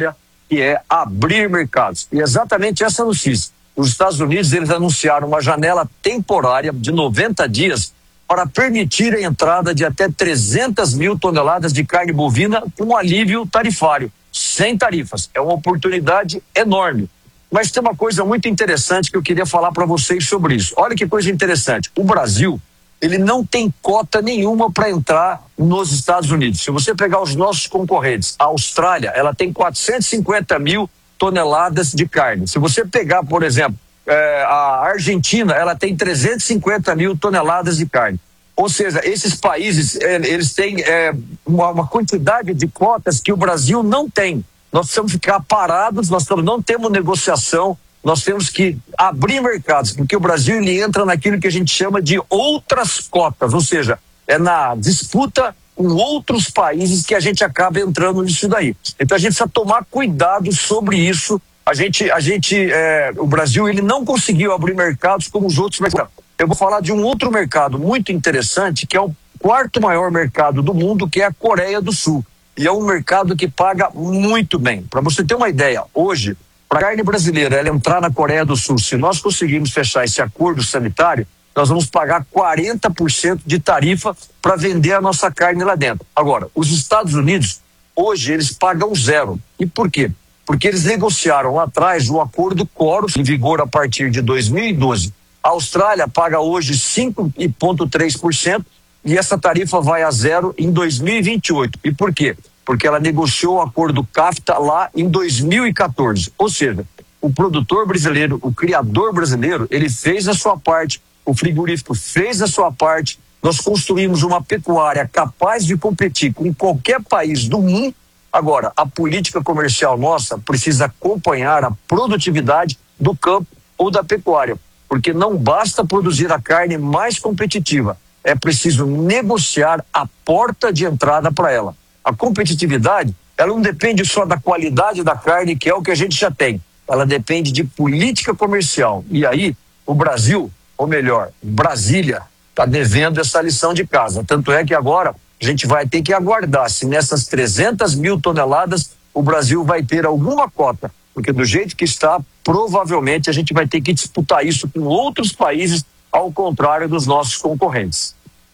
Speaker 15: que é abrir mercados. E exatamente essa notícia. Os Estados Unidos, eles anunciaram uma janela temporária de noventa dias para permitir a entrada de até trezentas mil toneladas de carne bovina com alívio tarifário, sem tarifas. É uma oportunidade enorme. Mas tem uma coisa muito interessante que eu queria falar para vocês sobre isso. Olha que coisa interessante. O Brasil, ele não tem cota nenhuma para entrar nos Estados Unidos. Se você pegar os nossos concorrentes, a Austrália, ela tem quatrocentos e cinquenta mil toneladas de carne. Se você pegar, por exemplo, eh, a Argentina, ela tem trezentos e cinquenta mil toneladas de carne. Ou seja, esses países, eh, eles têm eh, uma, uma quantidade de cotas que o Brasil não tem. Nós precisamos ficar parados, nós não temos negociação, nós temos que abrir mercados, porque o Brasil ele entra naquilo que a gente chama de outras cotas, ou seja, é na disputa com outros países que a gente acaba entrando nisso daí. Então a gente precisa tomar cuidado sobre isso. A gente, a gente, é, o Brasil ele não conseguiu abrir mercados como os outros mercados. Eu vou falar de um outro mercado muito interessante, que é o quarto maior mercado do mundo, que é a Coreia do Sul. E é um mercado que paga muito bem. Para você ter uma ideia, hoje, para a carne brasileira ela entrar na Coreia do Sul, se nós conseguirmos fechar esse acordo sanitário, nós vamos pagar quarenta por cento de tarifa para vender a nossa carne lá dentro. Agora, os Estados Unidos, hoje, eles pagam zero. E por quê? Porque eles negociaram lá atrás o acordo Coros, em vigor a partir de dois mil e doze. A Austrália paga hoje cinco vírgula três por cento e essa tarifa vai a zero em dois mil e vinte e oito. E por quê? Porque ela negociou o acordo CAFTA lá em dois mil e quatorze. Ou seja, o produtor brasileiro, o criador brasileiro, ele fez a sua parte, o frigorífico fez a sua parte, nós construímos uma pecuária capaz de competir com qualquer país do mundo. Agora, a política comercial nossa precisa acompanhar a produtividade do campo ou da pecuária, porque não basta produzir a carne mais competitiva, é preciso negociar a porta de entrada para ela. A competitividade, ela não depende só da qualidade da carne, que é o que a gente já tem. Ela depende de política comercial. E aí, o Brasil, ou melhor, Brasília, está devendo essa lição de casa. Tanto é que agora a gente vai ter que aguardar se nessas trezentas mil toneladas o Brasil vai ter alguma cota. Porque do jeito que está, provavelmente a gente vai ter que disputar isso com outros países, ao contrário dos nossos concorrentes.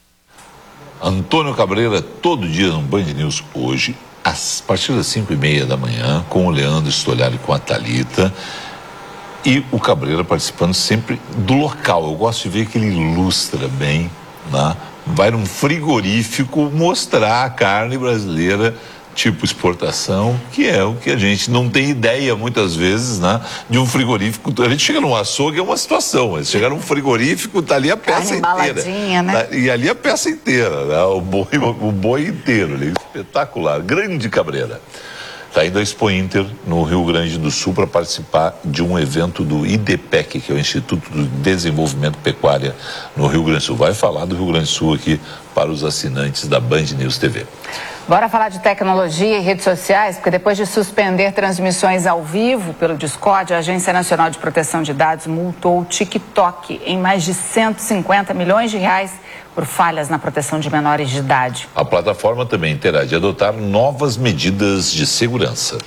Speaker 1: Antônio Cabreira, todo dia no Band News hoje, a partir das cinco e meia da manhã, com o Leandro Stolari e com a Thalita, e o Cabreira participando sempre do local. Eu gosto de ver que ele ilustra bem, né? Vai num frigorífico mostrar a carne brasileira tipo exportação, que é o que a gente não tem ideia muitas vezes, né, de um frigorífico. A gente chega num açougue, é uma situação, mas chegar num frigorífico, tá ali a peça
Speaker 2: carne
Speaker 1: inteira,
Speaker 2: né?
Speaker 1: Tá, e ali a peça inteira, né, o boi, o boi inteiro ali, espetacular, grande Cabreira. Está indo à Expo Inter, no Rio Grande do Sul, para participar de um evento do IDPEC, que é o Instituto de Desenvolvimento Pecuária no Rio Grande do Sul. Vai falar do Rio Grande do Sul aqui para os assinantes da Band News T V.
Speaker 2: Bora falar de tecnologia e redes sociais, porque depois de suspender transmissões ao vivo pelo Discord, a Agência Nacional de Proteção de Dados multou o TikTok em mais de cento e cinquenta milhões de reais por falhas na proteção de menores de idade.
Speaker 1: A plataforma também terá de adotar novas medidas de segurança.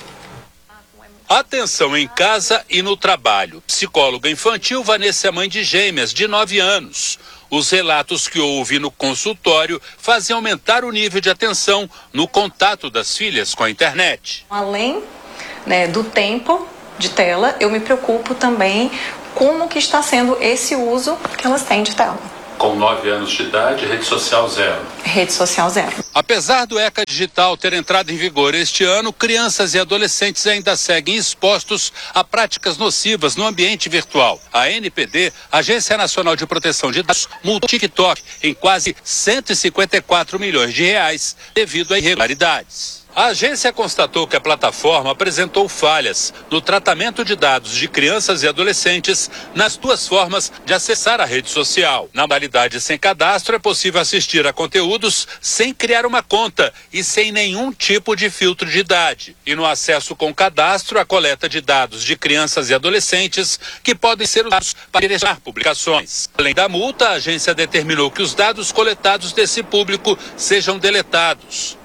Speaker 16: Atenção em casa e no trabalho. Psicóloga infantil Vanessa é mãe de gêmeas de nove anos. Os relatos que houve no consultório fazem aumentar o nível de atenção no contato das filhas com a internet.
Speaker 17: Além, né, do tempo de tela, eu me preocupo também como que está sendo esse uso que elas têm de tela.
Speaker 16: Com nove anos de idade, rede social zero.
Speaker 17: Rede social zero.
Speaker 16: Apesar do ECA Digital ter entrado em vigor este ano, crianças e adolescentes ainda seguem expostos a práticas nocivas no ambiente virtual. A N P D, Agência Nacional de Proteção de Dados, multou o TikTok em quase cento e cinquenta e quatro milhões de reais devido a irregularidades. A agência constatou que a plataforma apresentou falhas no tratamento de dados de crianças e adolescentes nas duas formas de acessar a rede social. Na modalidade sem cadastro, é possível assistir a conteúdos sem criar uma conta e sem nenhum tipo de filtro de idade. E no acesso com cadastro, a coleta de dados de crianças e adolescentes que podem ser usados para direcionar publicações. Além da multa, a agência determinou que os dados coletados desse público sejam deletados.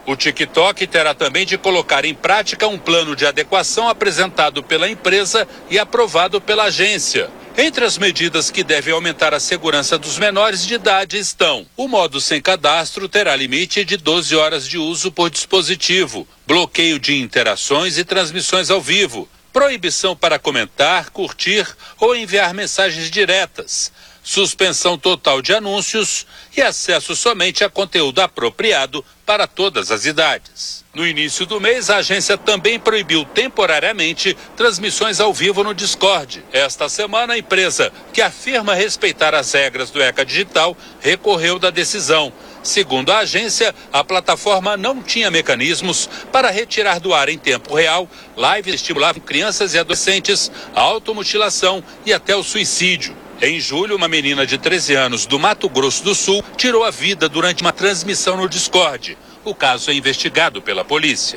Speaker 16: O TikTok terá também de colocar em prática um plano de adequação apresentado pela empresa e aprovado pela agência. Entre as medidas que devem aumentar a segurança dos menores de idade estão: o modo sem cadastro terá limite de doze horas de uso por dispositivo, bloqueio de interações e transmissões ao vivo, proibição para comentar, curtir ou enviar mensagens diretas, suspensão total de anúncios e acesso somente a conteúdo apropriado para todas as idades. No início do mês, a agência também proibiu temporariamente transmissões ao vivo no Discord. Esta semana, a empresa, que afirma respeitar as regras do ECA Digital, recorreu da decisão. Segundo a agência, a plataforma não tinha mecanismos para retirar do ar em tempo real lives que estimulavam crianças e adolescentes à automutilação e até o suicídio. Em julho, uma menina de treze anos do Mato Grosso do Sul tirou a vida durante uma transmissão no Discord. O caso é investigado pela polícia.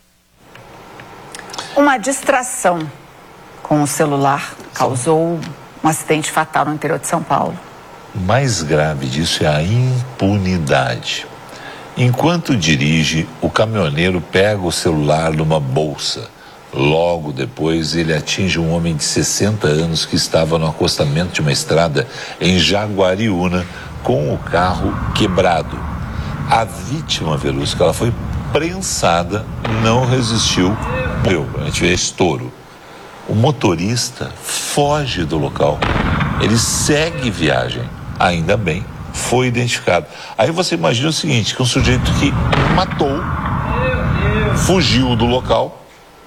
Speaker 2: Uma distração com o celular causou um acidente fatal no interior de São Paulo.
Speaker 1: O mais grave disso é a impunidade. Enquanto dirige, o caminhoneiro pega o celular numa bolsa. Logo depois, ele atinge um homem de sessenta anos que estava no acostamento de uma estrada em Jaguariúna com o carro quebrado. A vítima, Verusca, ela foi prensada, não resistiu, morreu. A gente vê estouro. O motorista foge do local, ele segue viagem, ainda bem, foi identificado. Aí você imagina o seguinte, que um sujeito que matou, fugiu do local,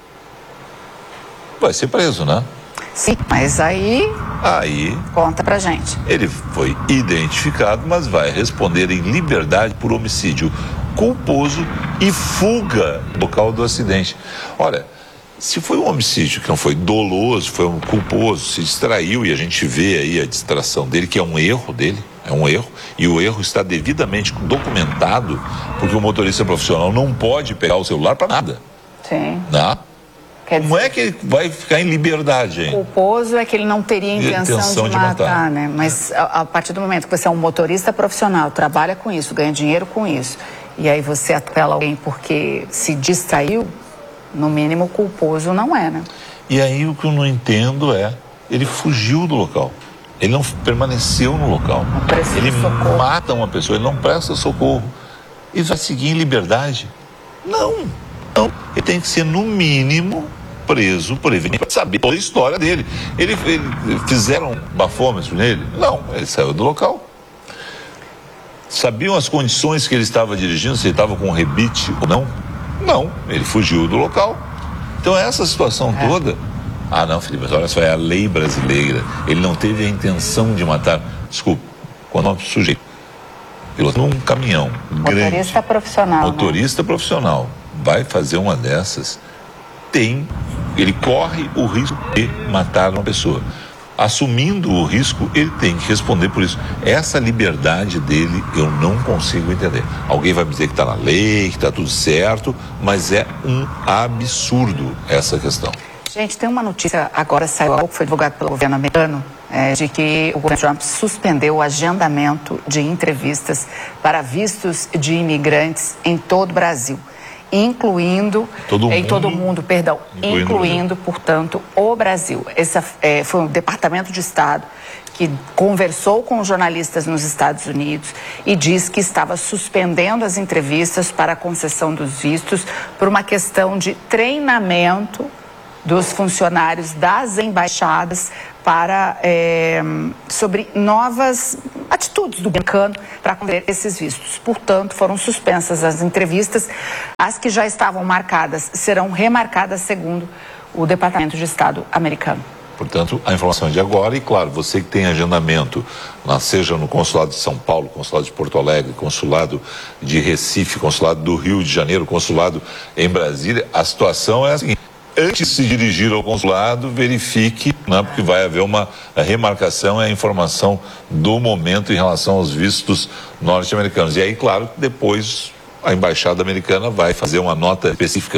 Speaker 1: vai ser preso, né?
Speaker 2: Sim, mas aí...
Speaker 1: Aí...
Speaker 2: Conta pra gente.
Speaker 1: Ele foi identificado, mas vai responder em liberdade por homicídio culposo e fuga do local do acidente. Olha, se foi um homicídio que não foi doloso, foi um culposo, se distraiu e a gente vê aí a distração dele, que é um erro dele, é um erro, e o erro está devidamente documentado, porque o motorista profissional não pode pegar o celular para nada.
Speaker 2: Sim.
Speaker 1: Né? Como é que ele vai ficar em liberdade, hein?
Speaker 2: O culposo é que ele não teria intenção, intenção de, matar, de matar, né? Mas a, a partir do momento que você é um motorista profissional, trabalha com isso, ganha dinheiro com isso, e aí você atropela alguém porque se distraiu, no mínimo culposo não é, né?
Speaker 1: E aí o que eu não entendo é, ele fugiu do local, ele não permaneceu no local, ele socorro. Mata uma pessoa, ele não presta socorro, e vai seguir em liberdade? Não, não, ele tem que ser no mínimo preso por evidência, para saber toda a história dele. Ele, ele fizeram bafômetro nele? Não, ele saiu do local. Sabiam as condições que ele estava dirigindo, se ele estava com rebite ou não? Não, ele fugiu do local. Então essa situação é. toda, ah não, Felipe, mas olha só, é a lei brasileira, ele não teve a intenção de matar. Desculpa, quando um sujeito pilotando um caminhão grande,
Speaker 2: motorista profissional,
Speaker 1: motorista
Speaker 2: né?
Speaker 1: profissional, vai fazer uma dessas, tem, ele corre o risco de matar uma pessoa. Assumindo o risco, ele tem que responder por isso. Essa liberdade dele eu não consigo entender. Alguém vai me dizer que está na lei, que está tudo certo, mas é um absurdo essa questão.
Speaker 2: Gente, tem uma notícia agora, saiu, que foi divulgada pelo governo americano, é, de que o governo Trump suspendeu o agendamento de entrevistas para vistos de imigrantes em todo o Brasil. Incluindo,
Speaker 1: todo
Speaker 2: em
Speaker 1: mundo,
Speaker 2: todo mundo, perdão,
Speaker 1: incluindo,
Speaker 2: incluindo portanto, o Brasil. Esse é, foi o Departamento de Estado que conversou com os jornalistas nos Estados Unidos e diz que estava suspendendo as entrevistas para a concessão dos vistos por uma questão de treinamento dos funcionários das embaixadas para, é, sobre novas atitudes do americano para conceder esses vistos. Portanto, foram suspensas as entrevistas. As que já estavam marcadas serão remarcadas segundo o Departamento de Estado americano.
Speaker 1: Portanto, a informação é de agora e, claro, você que tem agendamento, seja no Consulado de São Paulo, Consulado de Porto Alegre, Consulado de Recife, Consulado do Rio de Janeiro, Consulado em Brasília, a situação é a seguinte: antes de se dirigir ao consulado, verifique, né, porque vai haver uma remarcação, é a informação do momento em relação aos vistos norte-americanos. E aí, claro, depois a embaixada americana vai fazer uma nota específica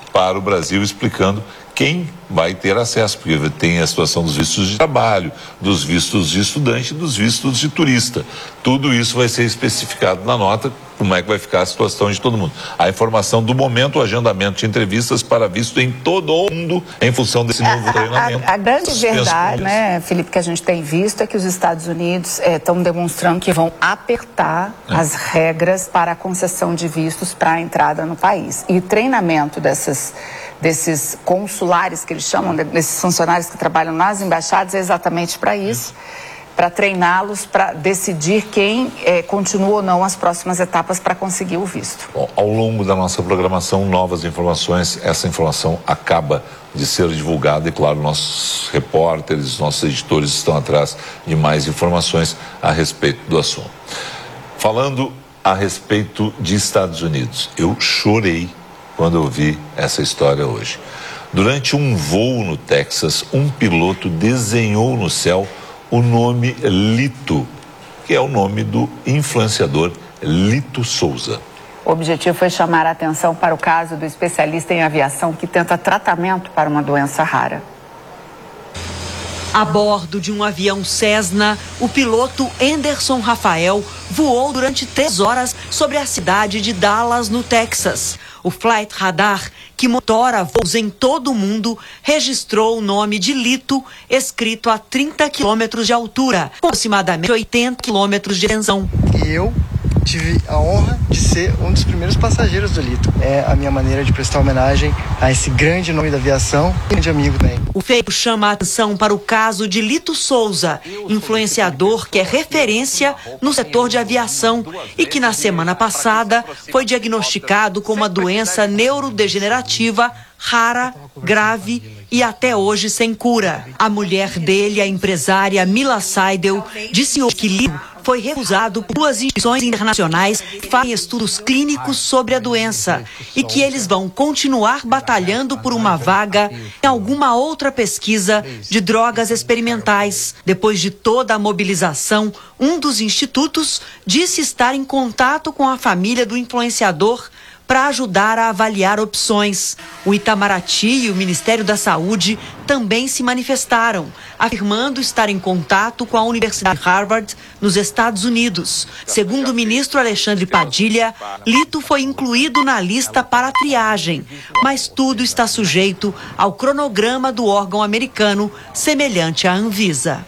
Speaker 1: para o Brasil, explicando quem vai ter acesso, porque tem a situação dos vistos de trabalho, dos vistos de estudante, dos vistos de turista. Tudo isso vai ser especificado na nota, como é que vai ficar a situação de todo mundo. A informação do momento, o agendamento de entrevistas para visto em todo o mundo em função desse novo
Speaker 2: a,
Speaker 1: treinamento.
Speaker 2: A, a grande verdade, né, Felipe, que a gente tem visto é que os Estados Unidos estão é, demonstrando que vão apertar é. as regras para a concessão de vistos para a entrada no país. E treinamento dessas... desses consulares que eles chamam, desses funcionários que trabalham nas embaixadas, é exatamente para isso, para treiná-los, para decidir quem é, continua ou não as próximas etapas para conseguir o visto.
Speaker 1: Bom, ao longo da nossa programação, novas informações, essa informação acaba de ser divulgada e, claro, nossos repórteres, nossos editores estão atrás de mais informações a respeito do assunto. Falando a respeito de Estados Unidos, eu chorei quando eu vi essa história hoje. Durante um voo no Texas, um piloto desenhou no céu o nome Lito, que é o nome do influenciador Lito Souza.
Speaker 2: O objetivo foi chamar a atenção para o caso do especialista em aviação que tenta tratamento para uma doença rara.
Speaker 18: A bordo de um avião Cessna, o piloto Anderson Rafael voou durante três horas sobre a cidade de Dallas, no Texas. O Flight Radar, que monitora voos em todo o mundo, registrou o nome de Lito, escrito a trinta quilômetros de altura, com aproximadamente oitenta quilômetros de extensão.
Speaker 19: E eu tive a honra de ser um dos primeiros passageiros do Lito. É a minha maneira de prestar homenagem a esse grande nome da aviação e grande amigo também.
Speaker 18: O feito chama a atenção para o caso de Lito Souza, influenciador que é referência no setor de aviação e que na semana passada foi diagnosticado com uma doença neurodegenerativa rara, grave e até hoje sem cura. A mulher dele, a empresária Mila Seidel, disse que Lito foi recusado por duas instituições internacionais que fazem estudos clínicos sobre a doença e que eles vão continuar batalhando por uma vaga em alguma outra pesquisa de drogas experimentais. Depois de toda a mobilização, um dos institutos disse estar em contato com a família do influenciador para ajudar a avaliar opções. O Itamaraty e o Ministério da Saúde também se manifestaram, afirmando estar em contato com a Universidade de Harvard, nos Estados Unidos. Segundo o ministro Alexandre Padilha, Lito foi incluído na lista para triagem, mas tudo está sujeito ao cronograma do órgão americano, semelhante à Anvisa.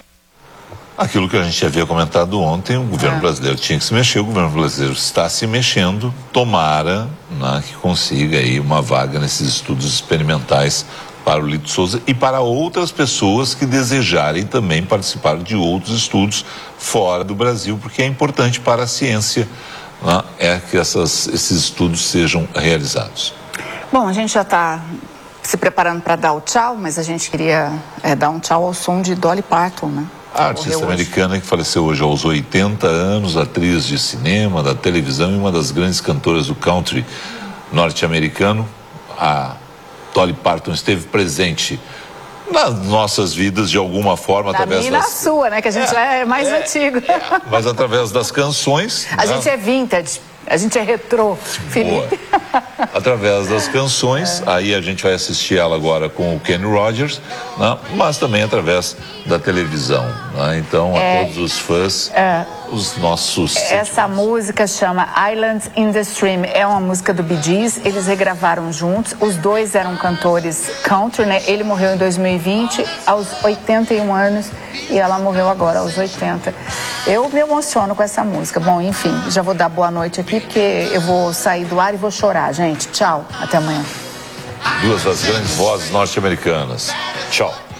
Speaker 1: Aquilo que a gente havia comentado ontem, o governo é. brasileiro tinha que se mexer, o governo brasileiro está se mexendo, tomara, né, que consiga aí uma vaga nesses estudos experimentais para o Lito Souza e para outras pessoas que desejarem também participar de outros estudos fora do Brasil, porque é importante para a ciência, né, é que essas, esses estudos sejam realizados.
Speaker 2: Bom, a gente já está se preparando para dar o tchau, mas a gente queria é, dar um tchau ao som de Dolly Parton, né?
Speaker 1: A artista americana que faleceu hoje aos oitenta anos, atriz de cinema, da televisão e uma das grandes cantoras do country norte-americano. A Dolly Parton esteve presente nas nossas vidas de alguma forma,
Speaker 2: na
Speaker 1: através
Speaker 2: minha
Speaker 1: das...
Speaker 2: na sua, né? Que a gente é, é mais é, antigo. É,
Speaker 1: mas através das canções.
Speaker 2: A
Speaker 1: né?
Speaker 2: gente é vintage. A gente é retrô, Felipe.
Speaker 1: Através das canções, é. aí a gente vai assistir ela agora com o Kenny Rogers, né? Mas também através da televisão, né? Então, é. a todos os fãs, é. os nossos...
Speaker 2: Essa música chama Islands in the Stream, é uma música do Bee Gees, eles regravaram juntos, os dois eram cantores country, né? Ele morreu em dois mil e vinte, aos oitenta e um anos, e ela morreu agora, aos oitenta. Eu me emociono com essa música. Bom, enfim, já vou dar boa noite aqui, porque eu vou sair do ar e vou chorar, gente. Tchau, até amanhã.
Speaker 1: Duas das grandes vozes norte-americanas. Tchau.